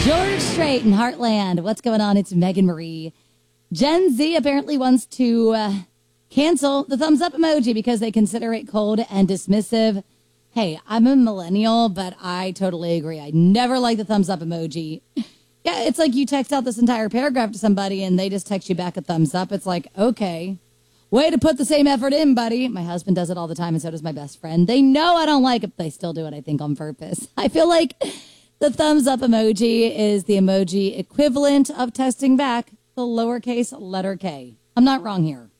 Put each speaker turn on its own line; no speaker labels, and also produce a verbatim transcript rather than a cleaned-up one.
George Strait in Heartland. What's going on? It's Megan Marie. Gen Z apparently wants to uh, cancel the thumbs up emoji because they consider it cold and dismissive. Hey, I'm a millennial, but I totally agree. I never like the thumbs up emoji. Yeah, it's like you text out this entire paragraph to somebody and they just text you back a thumbs up. It's like, okay, way to put the same effort in, buddy. My husband does it all the time, and so does my best friend. They know I don't like it, but they still do it, I think, on purpose. I feel like the thumbs up emoji is the emoji equivalent of texting back the lowercase letter K. I'm not wrong here.